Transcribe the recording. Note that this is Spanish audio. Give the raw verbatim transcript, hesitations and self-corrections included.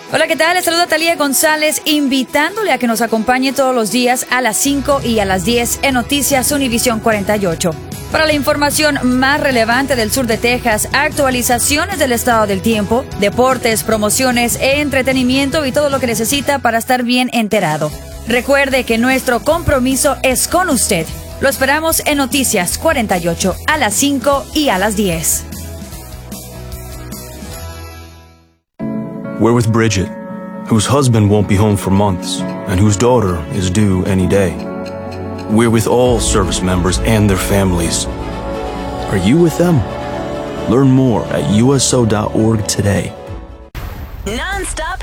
Hola, ¿qué tal? Les saluda Talía González, invitándole a que nos acompañe todos los días a las cinco y a las diez en Noticias Univisión cuarenta y ocho. Para la información más relevante del sur de Texas, actualizaciones del estado del tiempo, deportes, promociones, entretenimiento y todo lo que necesita para estar bien enterado. Recuerde que nuestro compromiso es con usted. Lo esperamos en Noticias cuarenta y ocho a las cinco y a las diez. We're with Bridget, whose husband won't be home for months and whose daughter is due any day. We're with all service members and their families. Are you with them? Learn more at U S O dot org today. Non-stop